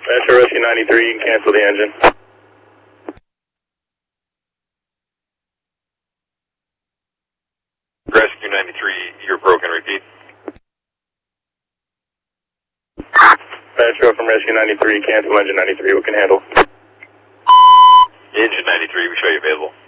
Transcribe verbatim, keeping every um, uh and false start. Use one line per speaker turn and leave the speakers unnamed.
Metro Rescue ninety-three, you can cancel the engine.
Rescue ninety-three, you're broken, repeat.
Metro from Rescue ninety-three, cancel engine ninety-three, we can handle.
Engine ninety-three, we show you available.